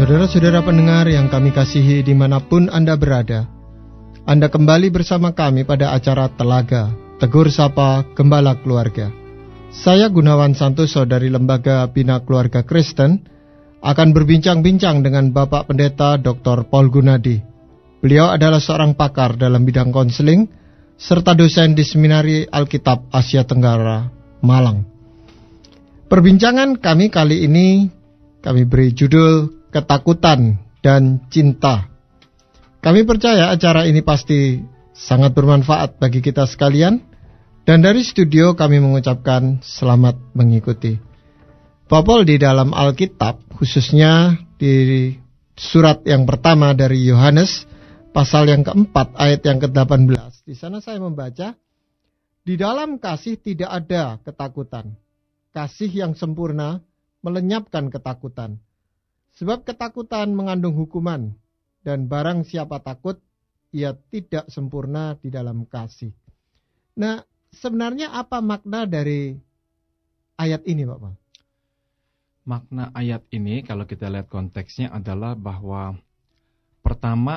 Saudara-saudara pendengar yang kami kasihi dimanapun Anda berada, Anda kembali bersama kami pada acara Telaga, Tegur Sapa Gembala Keluarga. Saya Gunawan Santoso dari Lembaga Bina Keluarga Kristen akan berbincang-bincang dengan Bapak Pendeta Dr. Paul Gunadi. Beliau adalah seorang pakar dalam bidang konseling, serta dosen di Seminari Alkitab Asia Tenggara, Malang. Perbincangan kami kali ini kami beri judul Ketakutan dan Cinta. Kami percaya acara ini pasti sangat bermanfaat bagi kita sekalian, dan dari studio kami mengucapkan selamat mengikuti. Bapak Paul di dalam Alkitab, khususnya di surat yang pertama dari Yohanes, pasal yang keempat, ayat yang ke-18. Di sana saya membaca, di dalam kasih tidak ada ketakutan. Kasih yang sempurna melenyapkan ketakutan. Sebab ketakutan mengandung hukuman, dan barang siapa takut, ia tidak sempurna di dalam kasih. Nah, sebenarnya apa makna dari ayat ini, Bapak? Makna ayat ini, kalau kita lihat konteksnya adalah bahwa pertama,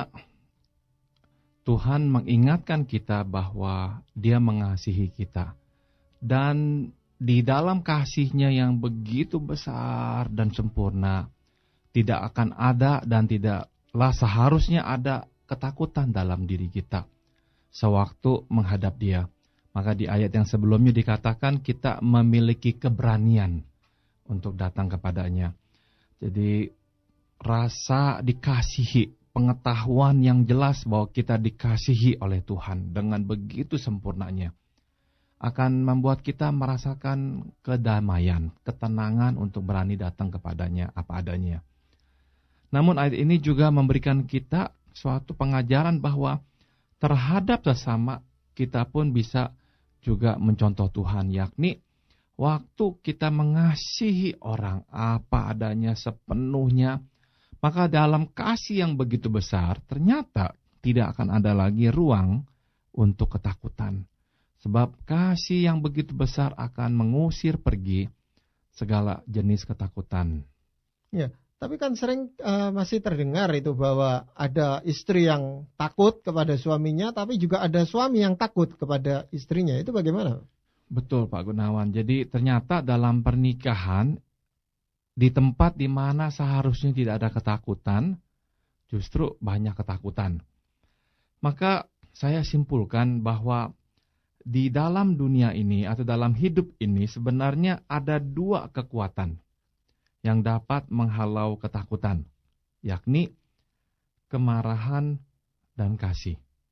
Tuhan mengingatkan kita bahwa Dia mengasihi kita. Dan di dalam kasih-Nya yang begitu besar dan sempurna, tidak akan ada dan tidaklah seharusnya ada ketakutan dalam diri kita sewaktu menghadap Dia. Maka di ayat yang sebelumnya dikatakan kita memiliki keberanian untuk datang kepadanya. Jadi rasa dikasihi, pengetahuan yang jelas bahwa kita dikasihi oleh Tuhan dengan begitu sempurnanya akan membuat kita merasakan kedamaian, ketenangan untuk berani datang kepadanya apa adanya. Namun ayat ini juga memberikan kita suatu pengajaran bahwa terhadap sesama kita pun bisa juga mencontoh Tuhan, yakni waktu kita mengasihi orang apa adanya sepenuhnya, maka dalam kasih yang begitu besar ternyata tidak akan ada lagi ruang untuk ketakutan. Sebab kasih yang begitu besar akan mengusir pergi segala jenis ketakutan. Ya. Tapi kan sering masih terdengar itu bahwa ada istri yang takut kepada suaminya, tapi juga ada suami yang takut kepada istrinya. Itu bagaimana? Betul, Pak Gunawan. Jadi ternyata dalam pernikahan, di tempat di mana seharusnya tidak ada ketakutan, justru banyak ketakutan. Maka saya simpulkan bahwa di dalam dunia ini atau dalam hidup ini sebenarnya ada dua kekuatan yang dapat menghalau ketakutan, yakni kemarahan dan kasih.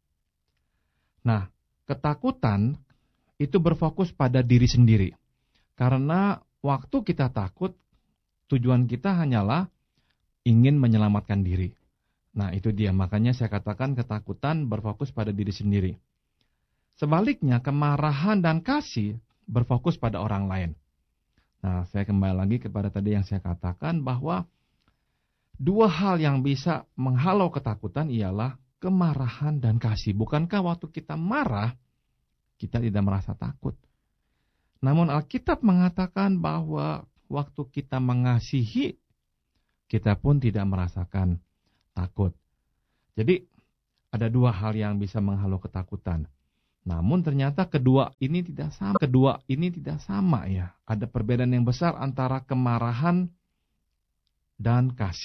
Nah, ketakutan itu berfokus pada diri sendiri. Karena waktu kita takut, tujuan kita hanyalah ingin menyelamatkan diri. Nah, itu dia. Makanya saya katakan ketakutan berfokus pada diri sendiri. Sebaliknya, kemarahan dan kasih berfokus pada orang lain. Nah, saya kembali lagi kepada tadi yang saya katakan bahwa dua hal yang bisa menghalau ketakutan ialah kemarahan dan kasih. Bukankah waktu kita marah, kita tidak merasa takut? Namun Alkitab mengatakan bahwa waktu kita mengasihi, kita pun tidak merasakan takut. Jadi, ada dua hal yang bisa menghalau ketakutan. Namun ternyata kedua ini tidak sama ya. Ada perbedaan yang besar antara kemarahan dan kasih.